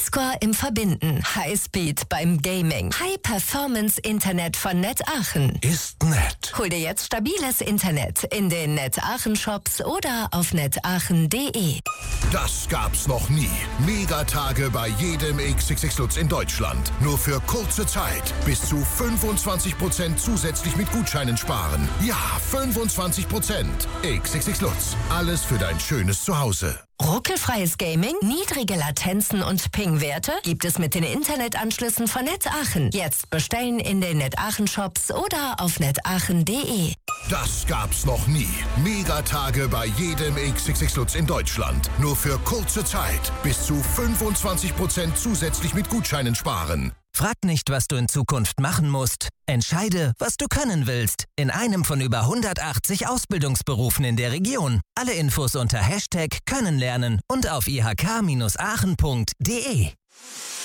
Highscore im Verbinden, Highspeed beim Gaming, High-Performance-Internet von Net Aachen. Ist nett. Hol dir jetzt stabiles Internet in den Net Aachen Shops oder auf netaachen.de. Das gab's noch nie. Megatage bei jedem XXX Lutz in Deutschland. Nur für kurze Zeit. Bis zu 25% zusätzlich mit Gutscheinen sparen. Ja, 25%. XXX Lutz. Alles für dein schönes Zuhause. Ruckelfreies Gaming, niedrige Latenzen und Ping-Werte gibt es mit den Internetanschlüssen von Net Aachen. Jetzt bestellen in den Net Aachen Shops oder auf netaachen.de. Das gab's noch nie. Megatage bei jedem XXX Lutz in Deutschland. Nur für kurze Zeit. Bis zu 25% zusätzlich mit Gutscheinen sparen. Frag nicht, was du in Zukunft machen musst. Entscheide, was du können willst. In einem von über 180 Ausbildungsberufen in der Region. Alle Infos unter #Können lernen und auf ihk-aachen.de.